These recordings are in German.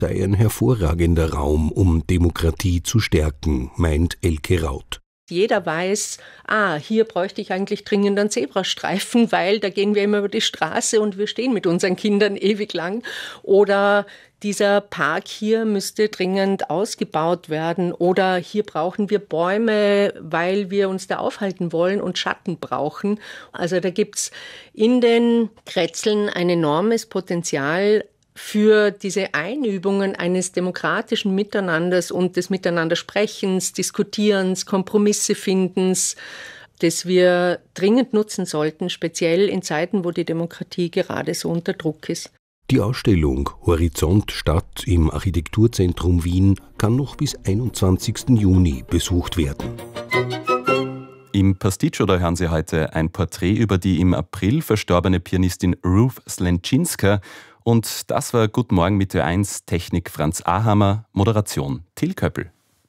sei ein hervorragender Raum, um Demokratie zu stärken, meint Elke Rauth. Jeder weiß, hier bräuchte ich eigentlich dringend einen Zebrastreifen, weil da gehen wir immer über die Straße und wir stehen mit unseren Kindern ewig lang. Oder dieser Park hier müsste dringend ausgebaut werden. Oder hier brauchen wir Bäume, weil wir uns da aufhalten wollen und Schatten brauchen. Also da gibt's in den Kretzeln ein enormes Potenzial für diese Einübungen eines demokratischen Miteinanders und des Miteinandersprechens, Diskutierens, Kompromisse findens, das wir dringend nutzen sollten, speziell in Zeiten, wo die Demokratie gerade so unter Druck ist. Die Ausstellung Horizont Stadt im Architekturzentrum Wien kann noch bis 21. Juni besucht werden. Im Pasticcio, da hören Sie heute ein Porträt über die im April verstorbene Pianistin Ruth Slenczynska. Und das war Guten Morgen mit Ö1, Technik Franz Ahammer, Moderation Till Köppel.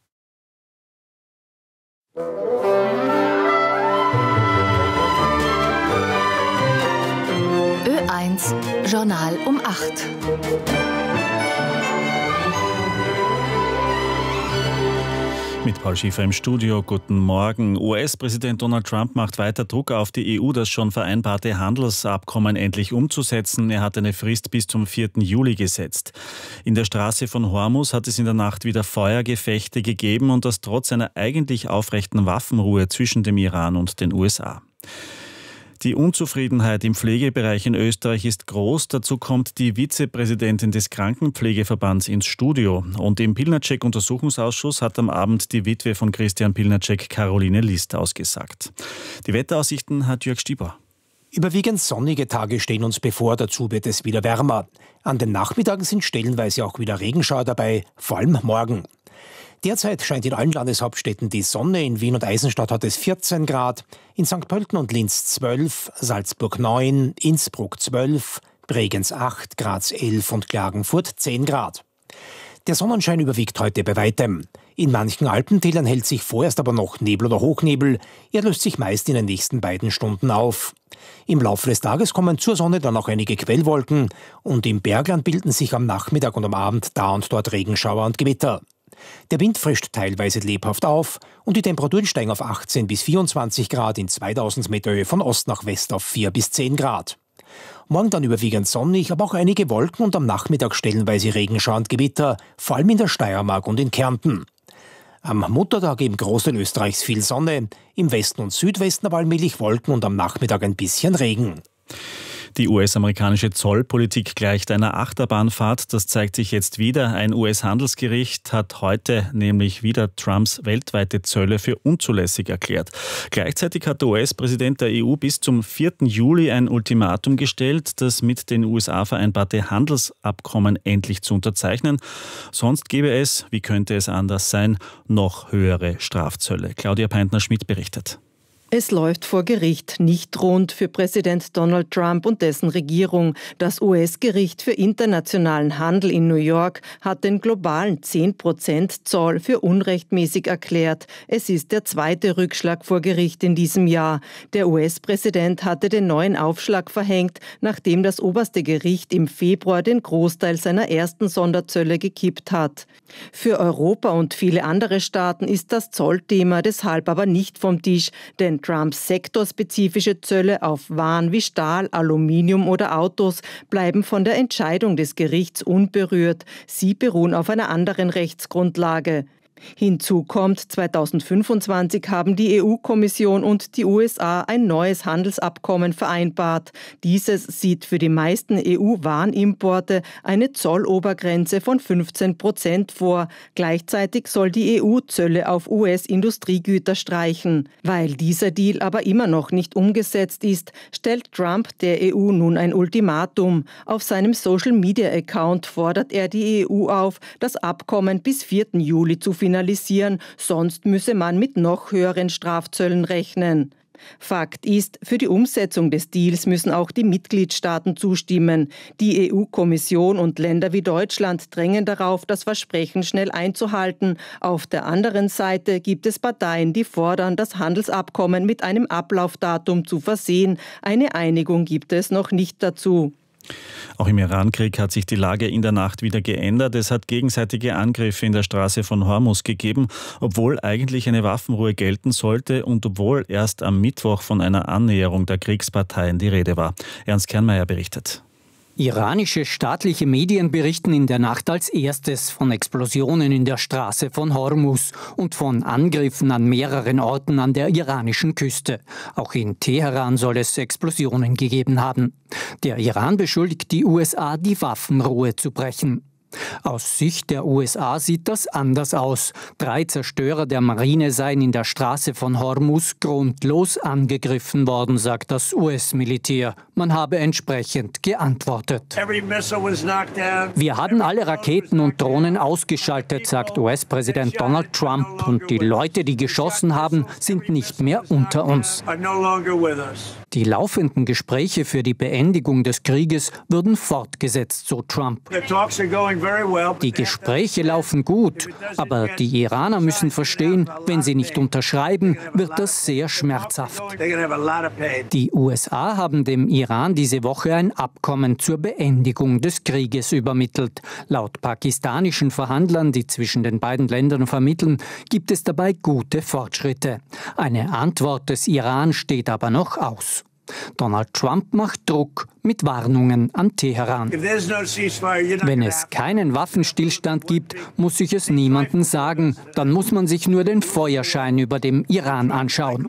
Ö1 Journal um 8. Mit Paul Schiefer im Studio. Guten Morgen. US-Präsident Donald Trump macht weiter Druck auf die EU, das schon vereinbarte Handelsabkommen endlich umzusetzen. Er hat eine Frist bis zum 4. Juli gesetzt. In der Straße von Hormuz hat es in der Nacht wieder Feuergefechte gegeben und das trotz einer eigentlich aufrechten Waffenruhe zwischen dem Iran und den USA. Die Unzufriedenheit im Pflegebereich in Österreich ist groß. Dazu kommt die Vizepräsidentin des Krankenpflegeverbands ins Studio. Und im Pilnacek-Untersuchungsausschuss hat am Abend die Witwe von Christian Pilnacek, Caroline List, ausgesagt. Die Wetteraussichten hat Jörg Stieber. Überwiegend sonnige Tage stehen uns bevor, dazu wird es wieder wärmer. An den Nachmittagen sind stellenweise auch wieder Regenschauer dabei, vor allem morgen. Derzeit scheint in allen Landeshauptstädten die Sonne. In Wien und Eisenstadt hat es 14 Grad, in St. Pölten und Linz 12, Salzburg 9, Innsbruck 12, Bregenz 8, Graz 11 und Klagenfurt 10 Grad. Der Sonnenschein überwiegt heute bei weitem. In manchen Alpentälern hält sich vorerst aber noch Nebel oder Hochnebel. Er löst sich meist in den nächsten beiden Stunden auf. Im Laufe des Tages kommen zur Sonne dann auch einige Quellwolken und im Bergland bilden sich am Nachmittag und am Abend da und dort Regenschauer und Gewitter. Der Wind frischt teilweise lebhaft auf und die Temperaturen steigen auf 18 bis 24 Grad in 2000 Meter Höhe, von Ost nach West auf 4 bis 10 Grad. Morgen dann überwiegend sonnig, aber auch einige Wolken und am Nachmittag stellenweise Regenschauer und Gewitter, vor allem in der Steiermark und in Kärnten. Am Muttertag im Großteil Österreichs viel Sonne, im Westen und Südwesten aber allmählich Wolken und am Nachmittag ein bisschen Regen. Die US-amerikanische Zollpolitik gleicht einer Achterbahnfahrt. Das zeigt sich jetzt wieder. Ein US-Handelsgericht hat heute nämlich wieder Trumps weltweite Zölle für unzulässig erklärt. Gleichzeitig hat der US-Präsident der EU bis zum 4. Juli ein Ultimatum gestellt, das mit den USA vereinbarte Handelsabkommen endlich zu unterzeichnen. Sonst gäbe es, wie könnte es anders sein, noch höhere Strafzölle. Claudia Peintner-Schmidt berichtet. Es läuft vor Gericht nicht rund für Präsident Donald Trump und dessen Regierung. Das US-Gericht für internationalen Handel in New York hat den globalen 10% Zoll für unrechtmäßig erklärt. Es ist der zweite Rückschlag vor Gericht in diesem Jahr. Der US-Präsident hatte den neuen Aufschlag verhängt, nachdem das oberste Gericht im Februar den Großteil seiner ersten Sonderzölle gekippt hat. Für Europa und viele andere Staaten ist das Zollthema deshalb aber nicht vom Tisch, denn Trumps sektorspezifische Zölle auf Waren wie Stahl, Aluminium oder Autos bleiben von der Entscheidung des Gerichts unberührt. Sie beruhen auf einer anderen Rechtsgrundlage. Hinzu kommt, 2025 haben die EU-Kommission und die USA ein neues Handelsabkommen vereinbart. Dieses sieht für die meisten EU-Warenimporte eine Zollobergrenze von 15% vor. Gleichzeitig soll die EU Zölle auf US-Industriegüter streichen. Weil dieser Deal aber immer noch nicht umgesetzt ist, stellt Trump der EU nun ein Ultimatum. Auf seinem Social-Media-Account fordert er die EU auf, das Abkommen bis 4. Juli zu finalisieren, sonst müsse man mit noch höheren Strafzöllen rechnen. Fakt ist, für die Umsetzung des Deals müssen auch die Mitgliedstaaten zustimmen. Die EU-Kommission und Länder wie Deutschland drängen darauf, das Versprechen schnell einzuhalten. Auf der anderen Seite gibt es Parteien, die fordern, das Handelsabkommen mit einem Ablaufdatum zu versehen. Eine Einigung gibt es noch nicht dazu. Auch im Iran-Krieg hat sich die Lage in der Nacht wieder geändert. Es hat gegenseitige Angriffe in der Straße von Hormuz gegeben, obwohl eigentlich eine Waffenruhe gelten sollte und obwohl erst am Mittwoch von einer Annäherung der Kriegsparteien die Rede war. Ernst Kernmeier berichtet. Iranische staatliche Medien berichten in der Nacht als erstes von Explosionen in der Straße von Hormuz und von Angriffen an mehreren Orten an der iranischen Küste. Auch in Teheran soll es Explosionen gegeben haben. Der Iran beschuldigt die USA, die Waffenruhe zu brechen. Aus Sicht der USA sieht das anders aus. 3 Zerstörer der Marine seien in der Straße von Hormuz grundlos angegriffen worden, sagt das US-Militär. Man habe entsprechend geantwortet. Wir haben alle Raketen und Drohnen ausgeschaltet, sagt US-Präsident Donald Trump. Und die Leute, die geschossen haben, sind nicht mehr unter uns. Die laufenden Gespräche für die Beendigung des Krieges würden fortgesetzt, so Trump. Die Gespräche laufen gut, aber die Iraner müssen verstehen, wenn sie nicht unterschreiben, wird das sehr schmerzhaft. Die USA haben dem Iran diese Woche ein Abkommen zur Beendigung des Krieges übermittelt. Laut pakistanischen Verhandlern, die zwischen den beiden Ländern vermitteln, gibt es dabei gute Fortschritte. Eine Antwort des Iran steht aber noch aus. Donald Trump macht Druck mit Warnungen an Teheran. Wenn es keinen Waffenstillstand gibt, muss ich es niemandem sagen. Dann muss man sich nur den Feuerschein über dem Iran anschauen.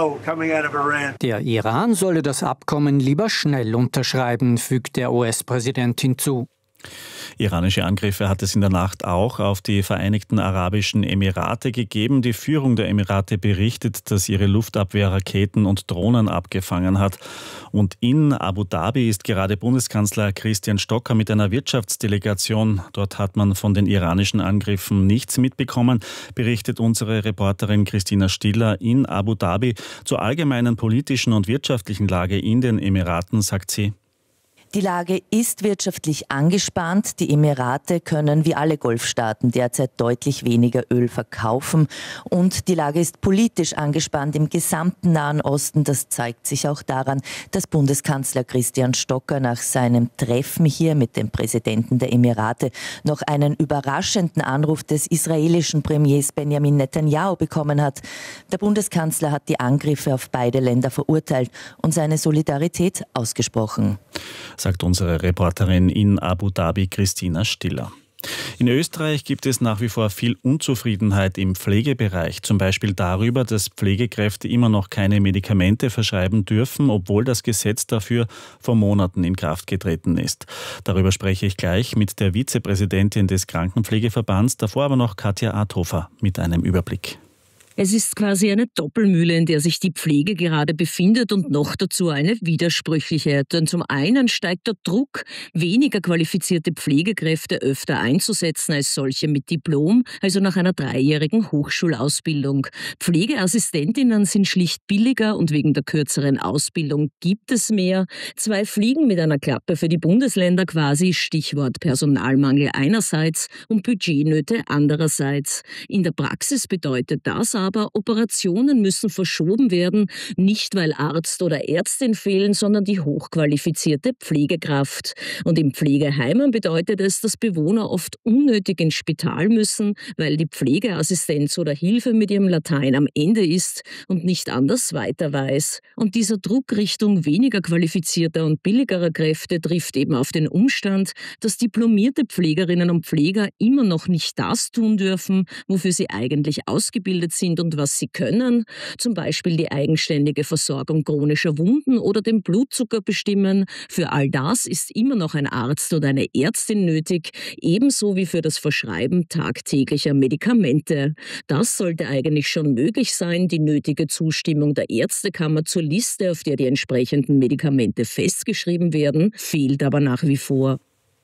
Der Iran solle das Abkommen lieber schnell unterschreiben, fügt der US-Präsident hinzu. Iranische Angriffe hat es in der Nacht auch auf die Vereinigten Arabischen Emirate gegeben. Die Führung der Emirate berichtet, dass ihre Luftabwehr Raketen und Drohnen abgefangen hat. Und in Abu Dhabi ist gerade Bundeskanzler Christian Stocker mit einer Wirtschaftsdelegation. Dort hat man von den iranischen Angriffen nichts mitbekommen, berichtet unsere Reporterin Christina Stiller in Abu Dhabi. Zur allgemeinen politischen und wirtschaftlichen Lage in den Emiraten sagt sie: Die Lage ist wirtschaftlich angespannt. Die Emirate können wie alle Golfstaaten derzeit deutlich weniger Öl verkaufen. Und die Lage ist politisch angespannt im gesamten Nahen Osten. Das zeigt sich auch daran, dass Bundeskanzler Christian Stocker nach seinem Treffen hier mit dem Präsidenten der Emirate noch einen überraschenden Anruf des israelischen Premiers Benjamin Netanyahu bekommen hat. Der Bundeskanzler hat die Angriffe auf beide Länder verurteilt und seine Solidarität ausgesprochen. Sagt unsere Reporterin in Abu Dhabi, Christina Stiller. In Österreich gibt es nach wie vor viel Unzufriedenheit im Pflegebereich, zum Beispiel darüber, dass Pflegekräfte immer noch keine Medikamente verschreiben dürfen, obwohl das Gesetz dafür vor Monaten in Kraft getreten ist. Darüber spreche ich gleich mit der Vizepräsidentin des Krankenpflegeverbands, davor aber noch Katja Adhofer mit einem Überblick. Es ist quasi eine Doppelmühle, in der sich die Pflege gerade befindet und noch dazu eine widersprüchliche. Denn zum einen steigt der Druck, weniger qualifizierte Pflegekräfte öfter einzusetzen als solche mit Diplom, also nach einer 3-jährigen Hochschulausbildung. Pflegeassistentinnen sind schlicht billiger und wegen der kürzeren Ausbildung gibt es mehr. 2 Fliegen mit einer Klappe für die Bundesländer quasi, Stichwort Personalmangel einerseits und Budgetnöte andererseits. In der Praxis bedeutet das aber, Operationen müssen verschoben werden, nicht weil Arzt oder Ärztin fehlen, sondern die hochqualifizierte Pflegekraft. Und in Pflegeheimen bedeutet es, dass Bewohner oft unnötig ins Spital müssen, weil die Pflegeassistenz oder Hilfe mit ihrem Latein am Ende ist und nicht anders weiter weiß. Und dieser Druck Richtung weniger qualifizierter und billigerer Kräfte trifft eben auf den Umstand, dass diplomierte Pflegerinnen und Pfleger immer noch nicht das tun dürfen, wofür sie eigentlich ausgebildet sind und was sie können, zum Beispiel die eigenständige Versorgung chronischer Wunden oder den Blutzucker bestimmen. Für all das ist immer noch ein Arzt oder eine Ärztin nötig, ebenso wie für das Verschreiben tagtäglicher Medikamente. Das sollte eigentlich schon möglich sein. Die nötige Zustimmung der Ärztekammer zur Liste, auf der die entsprechenden Medikamente festgeschrieben werden, fehlt aber nach wie vor.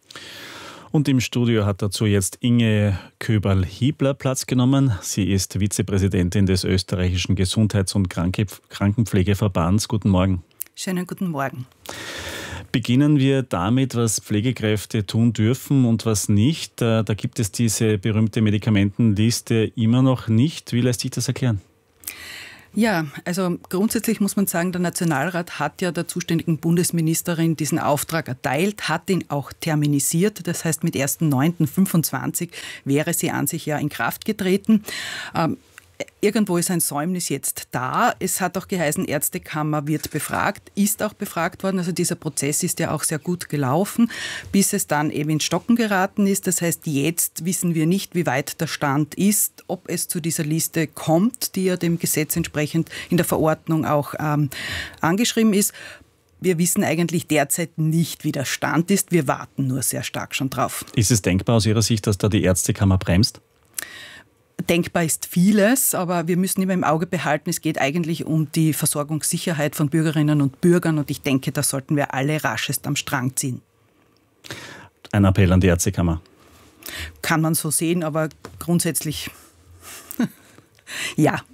Und im Studio hat dazu jetzt Inge Köberl-Hiebler Platz genommen. Sie ist Vizepräsidentin des österreichischen Gesundheits- und Krankenpflegeverbands. Guten Morgen. Schönen guten Morgen. Beginnen wir damit, was Pflegekräfte tun dürfen und was nicht. Da gibt es diese berühmte Medikamentenliste immer noch nicht. Wie lässt sich das erklären? Ja, also grundsätzlich muss man sagen, der Nationalrat hat ja der zuständigen Bundesministerin diesen Auftrag erteilt, hat ihn auch terminisiert. Das heißt, mit 1.9.25 wäre sie an sich ja in Kraft getreten. Irgendwo ist ein Säumnis jetzt da. Es hat auch geheißen, Ärztekammer wird befragt, ist auch befragt worden. Also dieser Prozess ist ja auch sehr gut gelaufen, bis es dann eben ins Stocken geraten ist. Das heißt, jetzt wissen wir nicht, wie weit der Stand ist, ob es zu dieser Liste kommt, die ja dem Gesetz entsprechend in der Verordnung auch angeschrieben ist. Wir wissen eigentlich derzeit nicht, wie der Stand ist. Wir warten nur sehr stark schon drauf. Ist es denkbar aus Ihrer Sicht, dass da die Ärztekammer bremst? Denkbar ist vieles, aber wir müssen immer im Auge behalten, es geht eigentlich um die Versorgungssicherheit von Bürgerinnen und Bürgern und ich denke, da sollten wir alle raschest am Strang ziehen. Ein Appell an die Ärztekammer. Kann man so sehen, aber grundsätzlich ja.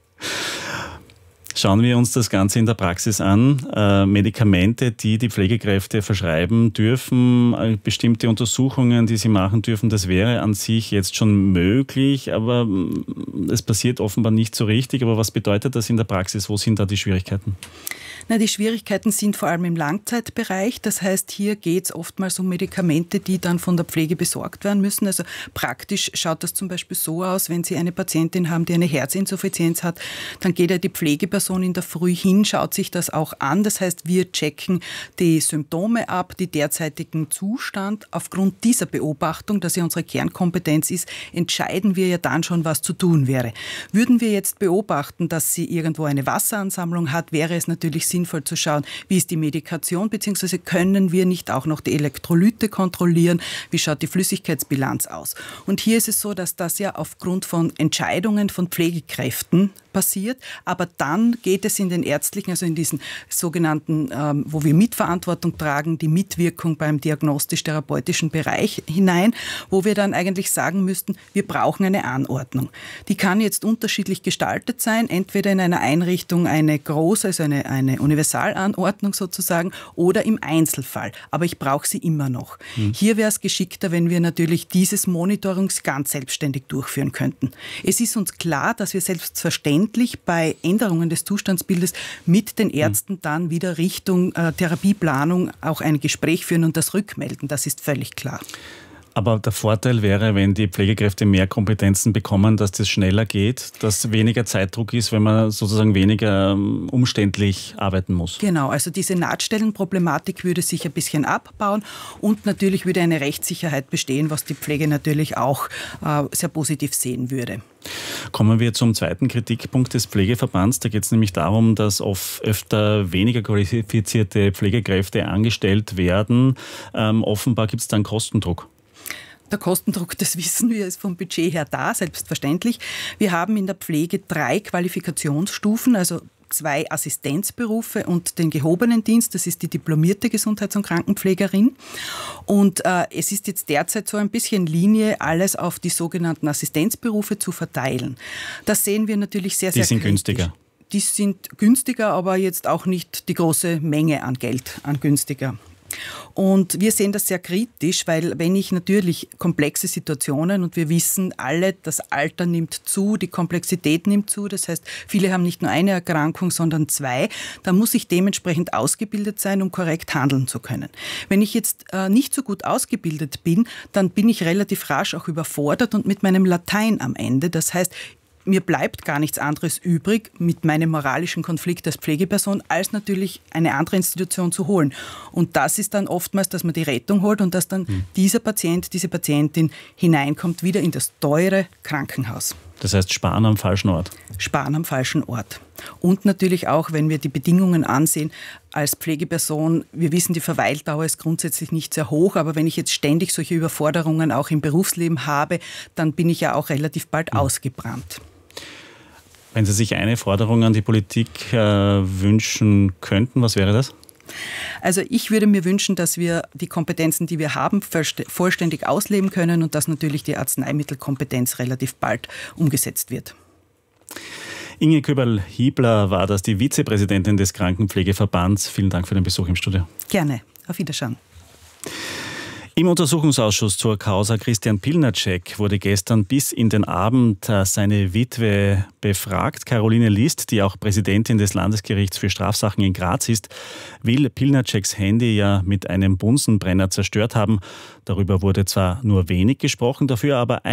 Schauen wir uns das Ganze in der Praxis an. Medikamente, die die Pflegekräfte verschreiben dürfen, bestimmte Untersuchungen, die sie machen dürfen, das wäre an sich jetzt schon möglich, aber es passiert offenbar nicht so richtig. Aber was bedeutet das in der Praxis? Wo sind da die Schwierigkeiten? Na, die Schwierigkeiten sind vor allem im Langzeitbereich. Das heißt, hier geht es oftmals um Medikamente, die dann von der Pflege besorgt werden müssen. Also praktisch schaut das zum Beispiel so aus, wenn Sie eine Patientin haben, die eine Herzinsuffizienz hat, dann geht ja die Pflegeperson in der Früh hin, schaut sich das auch an. Das heißt, wir checken die Symptome ab, die derzeitigen Zustand. Aufgrund dieser Beobachtung, dass ja unsere Kernkompetenz ist, entscheiden wir ja dann schon, was zu tun wäre. Würden wir jetzt beobachten, dass sie irgendwo eine Wasseransammlung hat, wäre es natürlich sinnvoll zu schauen, wie ist die Medikation, beziehungsweise können wir nicht auch noch die Elektrolyte kontrollieren, wie schaut die Flüssigkeitsbilanz aus. Und hier ist es so, dass das ja aufgrund von Entscheidungen von Pflegekräften passiert, aber dann geht es in den ärztlichen, also in diesen sogenannten, wo wir Mitverantwortung tragen, die Mitwirkung beim diagnostisch-therapeutischen Bereich hinein, wo wir dann eigentlich sagen müssten, wir brauchen eine Anordnung. Die kann jetzt unterschiedlich gestaltet sein, entweder in einer Einrichtung eine große, also eine Universalanordnung sozusagen, oder im Einzelfall. Aber ich brauche sie immer noch. Hier wäre es geschickter, wenn wir natürlich dieses Monitoring ganz selbstständig durchführen könnten. Es ist uns klar, dass wir selbstverständlich bei Änderungen des Zustandsbildes mit den Ärzten dann wieder Richtung Therapieplanung auch ein Gespräch führen und das rückmelden. Das ist völlig klar. Aber der Vorteil wäre, wenn die Pflegekräfte mehr Kompetenzen bekommen, dass das schneller geht, dass weniger Zeitdruck ist, wenn man sozusagen weniger umständlich arbeiten muss. Genau, also diese Nahtstellenproblematik würde sich ein bisschen abbauen und natürlich würde eine Rechtssicherheit bestehen, was die Pflege natürlich auch sehr positiv sehen würde. Kommen wir zum zweiten Kritikpunkt des Pflegeverbands. Da geht es nämlich darum, dass öfter weniger qualifizierte Pflegekräfte angestellt werden. Offenbar gibt es da einen Kostendruck. Der Kostendruck, das wissen wir, ist vom Budget her da, selbstverständlich. Wir haben in der Pflege 3 Qualifikationsstufen, also 2 Assistenzberufe und den gehobenen Dienst, das ist die diplomierte Gesundheits- und Krankenpflegerin. Und es ist jetzt derzeit so ein bisschen Linie, alles auf die sogenannten Assistenzberufe zu verteilen. Das sehen wir natürlich sehr, sehr kritisch. Die sind günstiger. Die sind günstiger, aber jetzt auch nicht die große Menge an Geld, an günstiger. Und wir sehen das sehr kritisch, weil wenn ich natürlich komplexe Situationen, und wir wissen alle, das Alter nimmt zu, die Komplexität nimmt zu, das heißt, viele haben nicht nur eine Erkrankung, sondern 2, dann muss ich dementsprechend ausgebildet sein, um korrekt handeln zu können. Wenn ich jetzt nicht so gut ausgebildet bin, dann bin ich relativ rasch auch überfordert und mit meinem Latein am Ende. Das heißt, mir bleibt gar nichts anderes übrig mit meinem moralischen Konflikt als Pflegeperson, als natürlich eine andere Institution zu holen. Und das ist dann oftmals, dass man die Rettung holt und dass dann dieser Patient, diese Patientin hineinkommt wieder in das teure Krankenhaus. Das heißt, sparen am falschen Ort. Sparen am falschen Ort. Und natürlich auch, wenn wir die Bedingungen ansehen, als Pflegeperson, wir wissen, die Verweildauer ist grundsätzlich nicht sehr hoch, aber wenn ich jetzt ständig solche Überforderungen auch im Berufsleben habe, dann bin ich ja auch relativ bald ausgebrannt. Wenn Sie sich eine Forderung an die Politik wünschen könnten, was wäre das? Also ich würde mir wünschen, dass wir die Kompetenzen, die wir haben, vollständig ausleben können und dass natürlich die Arzneimittelkompetenz relativ bald umgesetzt wird. Inge Köberl-Hiebler war das, die Vizepräsidentin des Krankenpflegeverbands. Vielen Dank für den Besuch im Studio. Gerne. Auf Wiedersehen. Im Untersuchungsausschuss zur Causa Christian Pilnacek wurde gestern bis in den Abend seine Witwe befragt. Caroline List, die auch Präsidentin des Landesgerichts für Strafsachen in Graz ist, will Pilnaceks Handy ja mit einem Bunsenbrenner zerstört haben. Darüber wurde zwar nur wenig gesprochen, dafür aber